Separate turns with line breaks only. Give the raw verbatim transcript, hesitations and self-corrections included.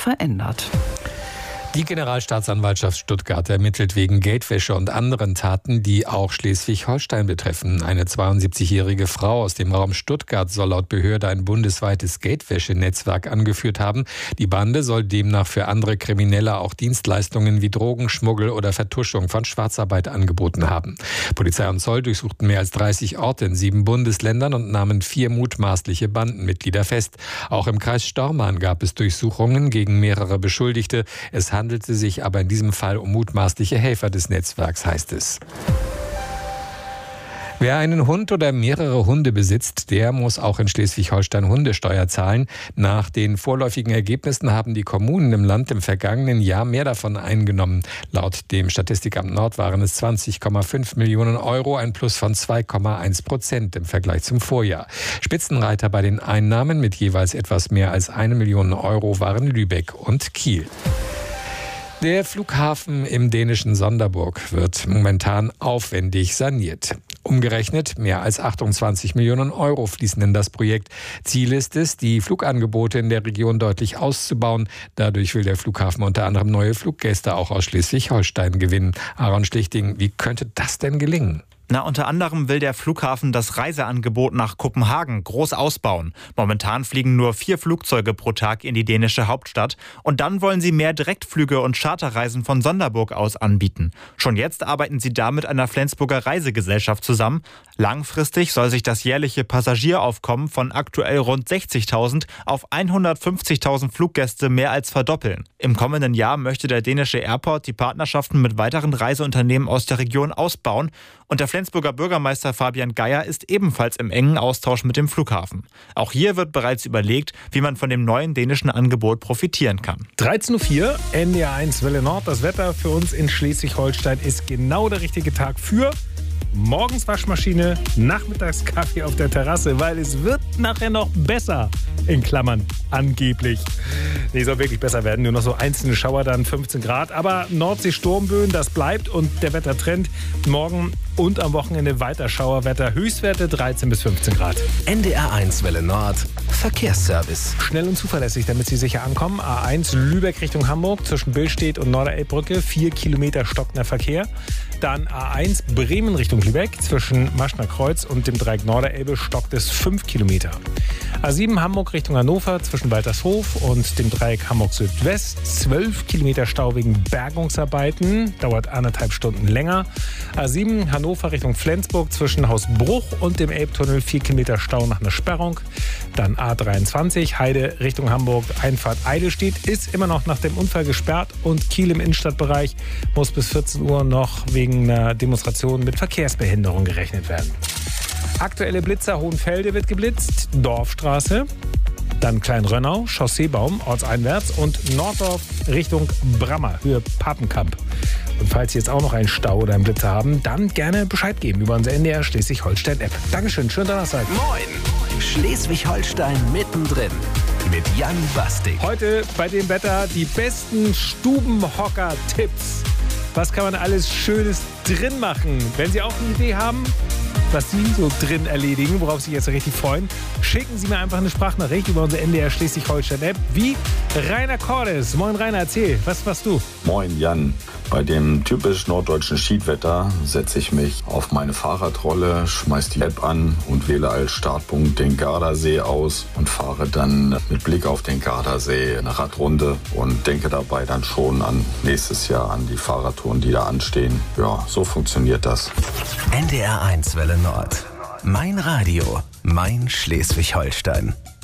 verändert.
Die Generalstaatsanwaltschaft Stuttgart ermittelt wegen Geldwäsche und anderen Taten, die auch Schleswig-Holstein betreffen. Eine zweiundsiebzigjährige Frau aus dem Raum Stuttgart soll laut Behörde ein bundesweites Geldwäschenetzwerk angeführt haben. Die Bande soll demnach für andere Kriminelle auch Dienstleistungen wie Drogenschmuggel oder Vertuschung von Schwarzarbeit angeboten haben. Polizei und Zoll durchsuchten mehr als dreißig Orte in sieben Bundesländern und nahmen vier mutmaßliche Bandenmitglieder fest. Auch im Kreis Stormarn gab es Durchsuchungen gegen mehrere Beschuldigte. Es handelt handelte sich aber in diesem Fall um mutmaßliche Helfer des Netzwerks, heißt es. Wer einen Hund oder mehrere Hunde besitzt, der muss auch in Schleswig-Holstein Hundesteuer zahlen. Nach den vorläufigen Ergebnissen haben die Kommunen im Land im vergangenen Jahr mehr davon eingenommen. Laut dem Statistikamt Nord waren es zwanzig Komma fünf Millionen Euro, ein Plus von zwei Komma eins Prozent im Vergleich zum Vorjahr. Spitzenreiter bei den Einnahmen mit jeweils etwas mehr als eine Million Euro waren Lübeck und Kiel. Der Flughafen im dänischen Sonderburg wird momentan aufwendig saniert. Umgerechnet mehr als achtundzwanzig Millionen Euro fließen in das Projekt. Ziel ist es, die Flugangebote in der Region deutlich auszubauen. Dadurch will der Flughafen unter anderem neue Fluggäste auch aus Schleswig-Holstein gewinnen. Aaron Schlichting, wie könnte das denn gelingen?
Na, unter anderem will der Flughafen das Reiseangebot nach Kopenhagen groß ausbauen. Momentan fliegen nur vier Flugzeuge pro Tag in die dänische Hauptstadt. Und dann wollen sie mehr Direktflüge und Charterreisen von Sonderburg aus anbieten. Schon jetzt arbeiten sie da mit einer Flensburger Reisegesellschaft zusammen. Langfristig soll sich das jährliche Passagieraufkommen von aktuell rund sechzigtausend auf hundertfünfzigtausend Fluggäste mehr als verdoppeln. Im kommenden Jahr möchte der dänische Airport die Partnerschaften mit weiteren Reiseunternehmen aus der Region ausbauen. Und der Flensburger Bürgermeister Fabian Geier ist ebenfalls im engen Austausch mit dem Flughafen. Auch hier wird bereits überlegt, wie man von dem neuen dänischen Angebot profitieren kann.
dreizehn Uhr vier, N D R eins Welle Nord. Das Wetter für uns in Schleswig-Holstein ist genau der richtige Tag für morgens Waschmaschine, nachmittags Kaffee auf der Terrasse, weil es wird nachher noch besser. In Klammern, angeblich. Nee, soll wirklich besser werden. Nur noch so einzelne Schauer, dann fünfzehn Grad. Aber Nordsee-Sturmböen, das bleibt und der Wettertrend morgen und am Wochenende weiter Schauerwetter. Höchstwerte dreizehn bis fünfzehn Grad.
N D R eins Welle Nord, Verkehrsservice.
Schnell und zuverlässig, damit Sie sicher ankommen. A eins Lübeck Richtung Hamburg zwischen Billstedt und Norderelbbrücke. Vier Kilometer stockender Verkehr. Dann A eins Bremen Richtung Lübeck zwischen Maschner Kreuz und dem Dreieck Norderelbe stockt es fünf Kilometer. A sieben Hamburg Richtung Hannover zwischen Waltershof und dem Dreieck Hamburg Südwest. zwölf Kilometer Stau wegen Bergungsarbeiten. Dauert anderthalb Stunden länger. A sieben Hannover Richtung Flensburg zwischen Hausbruch und dem Elbtunnel. vier Kilometer Stau nach einer Sperrung. Dann A dreiundzwanzig Heide Richtung Hamburg. Einfahrt Eidelstedt ist immer noch nach dem Unfall gesperrt. Und Kiel im Innenstadtbereich muss bis vierzehn Uhr noch wegen einer Demonstration mit Verkehrsbehinderung gerechnet werden. Aktuelle Blitzer, Hohenfelde wird geblitzt, Dorfstraße, dann Kleinrönnau, Chausseebaum, ortseinwärts und Norddorf Richtung Brammer, Höhe Papenkamp. Und falls Sie jetzt auch noch einen Stau oder einen Blitzer haben, dann gerne Bescheid geben über unsere N D R Schleswig-Holstein-App. Dankeschön, schönen Donnerstag.
Moin, Schleswig-Holstein mittendrin mit Jan Bastik.
Heute bei dem Wetter die besten Stubenhocker-Tipps. Was kann man alles Schönes drin machen? Wenn Sie auch eine Idee haben, was Sie so drin erledigen, worauf Sie sich jetzt richtig freuen, schicken Sie mir einfach eine Sprachnachricht über unsere N D R Schleswig-Holstein-App wie Rainer Cordes. Moin Rainer, erzähl, was machst du?
Moin Jan. Bei dem typisch norddeutschen Schiedwetter setze ich mich auf meine Fahrradrolle, schmeiß die App an und wähle als Startpunkt den Gardasee aus und fahre dann mit Blick auf den Gardasee eine Radrunde und denke dabei dann schon an nächstes Jahr, an die Fahrradtouren, die da anstehen. Ja, so funktioniert das.
N D R eins Welle Nord. Mein Radio, mein Schleswig-Holstein.